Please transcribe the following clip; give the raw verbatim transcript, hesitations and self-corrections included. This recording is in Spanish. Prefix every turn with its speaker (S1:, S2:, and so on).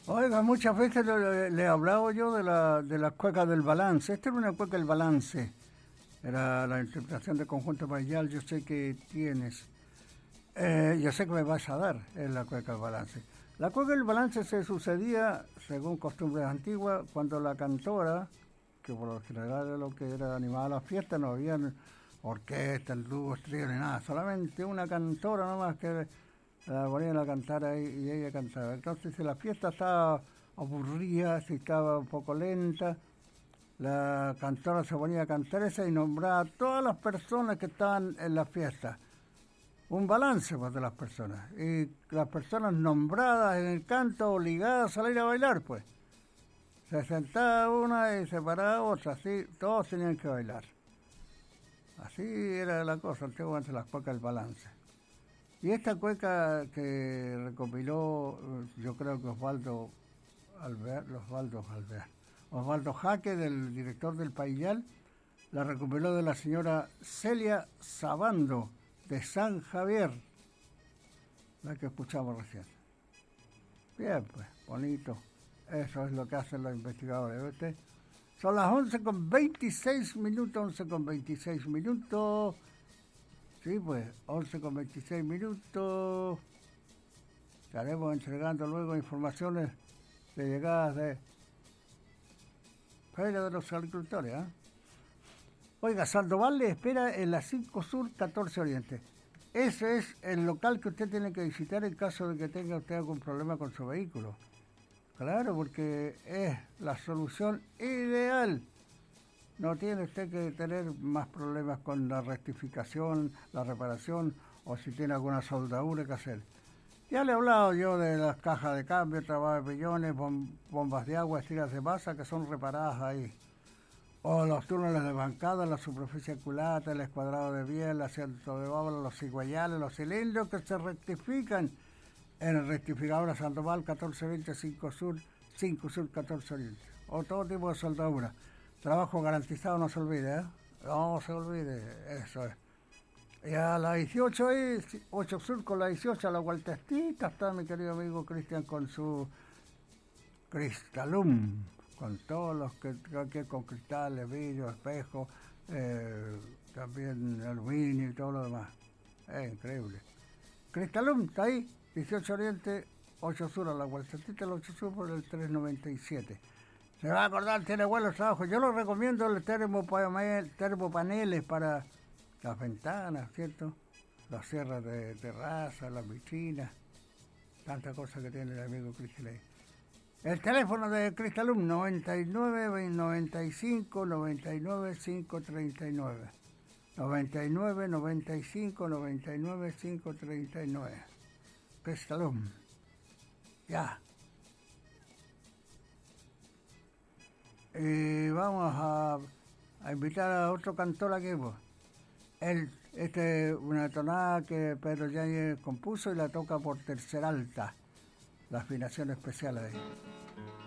S1: Oiga, muchas veces le, le he hablado yo de la, de la cueca del balance. Esta era una cueca del balance. Era la interpretación de conjunto parcial, yo sé que tienes. Eh, yo sé que me vas a dar en la cueca del balance. La cueca del balance se sucedía, según costumbres antiguas, cuando la cantora, que por lo general era lo que era animada a la fiesta, no había orquesta, el dúo, trío ni nada, solamente una cantora nomás que la ponían a cantar ahí y ella cantaba. Entonces, si la fiesta estaba aburrida, si estaba un poco lenta, la cantora se ponía a cantar esa y nombraba a todas las personas que estaban en la fiesta. Un balance pues, de las personas. Y las personas nombradas en el canto obligadas a salir a bailar, pues. Se sentaba una y se paraba otra, así, todos tenían que bailar. Así era la cosa, antiguamente las cuecas del balance. Y esta cueca que recopiló, yo creo que Osvaldo Alvear, Osvaldo Alvear, Osvaldo Jaque, del director del Paillal, la recopiló de la señora Celia Sabando, de San Javier, la que escuchamos recién. Bien, pues, bonito. Eso es lo que hacen los investigadores, ¿viste? Son las once con veintiséis minutos, once con veintiséis minutos. Sí, pues, once con veintiséis minutos. Estaremos entregando luego informaciones de llegadas de Feria de los Agricultores, ¿eh? Oiga, Sandoval le espera en la cinco Sur, catorce Oriente. Ese es el local que usted tiene que visitar en caso de que tenga usted algún problema con su vehículo. Claro, porque es la solución ideal. No tiene usted que tener más problemas con la rectificación, la reparación o si tiene alguna soldadura que hacer. Ya le he hablado yo de las cajas de cambio, trabajo de pillones, bom, bombas de agua, estiras de masa que son reparadas ahí. O los túneles de bancada, la superficie culata, el escuadrado de biel, el asiento de obra, los cigüeyales, los cilindros que se rectifican en el rectificador Sandoval catorce veinte cinco Sur, cinco Sur catorce Oriente. O todo tipo de soldadura. Trabajo garantizado, no se olvide, ¿eh? No se olvide, eso es. Y a la dieciocho ahí, ocho Sur con la dieciocho, a la vueltecita está mi querido amigo Cristian con su Cristalum, con todos los que, que con cristales, vidrio, espejo, eh, también aluminio y todo lo demás. Es increíble. Cristalum está ahí, dieciocho Oriente, ocho Sur, a la vueltecita, el ocho Sur por el tres noventa y siete. Se va a acordar, tiene buenos trabajos. Yo lo recomiendo el termopanel, termopaneles para las ventanas, ¿cierto? Los cierres de terraza, las vitrinas, tantas cosas que tiene el amigo Cristalum. El teléfono de Cristalum, noventa y nueve, noventa y cinco, noventa y nueve, quinientos treinta y nueve. noventa y nueve, noventa y cinco, noventa y nueve, quinientos treinta y nueve. Cristalum. Ya. Y vamos a, a invitar a otro cantor aquí, pues. Él, este es una tonada que Pedro Yáñez compuso y la toca por tercer alta, la afinación especial ahí.